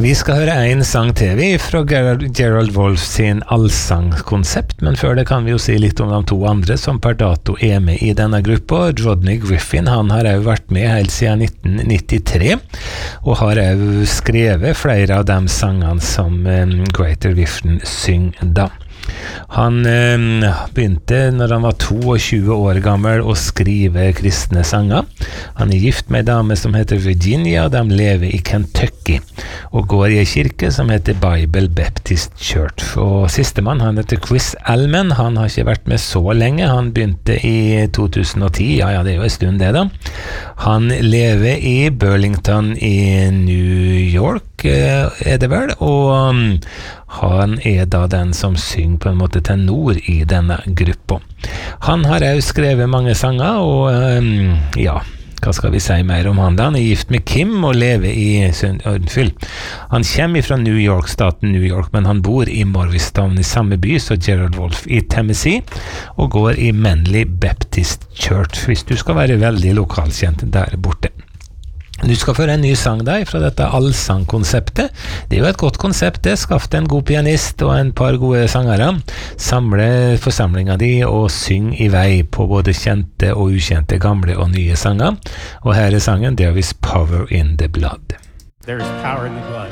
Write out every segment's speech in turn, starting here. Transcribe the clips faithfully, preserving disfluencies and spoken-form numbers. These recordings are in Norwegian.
Vi skal høre en sang til vi fra Gerald, Gerald Wolf sin allsangkonsept, men før det kan vi jo si litt om de to andre som per dato er med i denne gruppa. Rodney Griffin, han har jo vært med helt siden nitten nittitre, og har jo skrevet flere av de sangene som um, Greater Vision synger da. Han eh, begynte når han var tjueto år gammel å skrive kristne sanger. Han er gift med en dame som heter Virginia, de lever i Kentucky og går i en kirke som heter Bible Baptist Church. Og sistemann, han heter Chris Allman, han har ikke vært med så lenge, han begynte i to tusen og ti, ja ja, det er jo en stund det da. Han lever i Burlington i New York, eh, er det vel, og um, han er da den som synger på en måte tenor i denne gruppa. Han har jo skrevet mange sanger, og um, ja, hva skal vi si mer om han da? Han er gift med Kim og lever i Unnskyld. Han kommer fra New York, staten New York, men han bor i Morristown i samme by som Gerald Wolf i Tennessee, og går i Manly Baptist Church, hvis du skal være veldig lokalkjent der borte. Du skal føre en ny sang der fra dette allsangkonseptet. Det er jo et godt konsept det. Skaff deg en god pianist og en par gode sangere. Samle forsamlinga di og syng i vei på både kjente og ukjente, gamle og nye sanger. Og her er sangen There is power in the blood. There is power in the blood.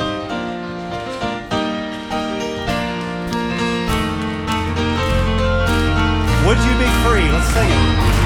Would you be free? Let's sing it.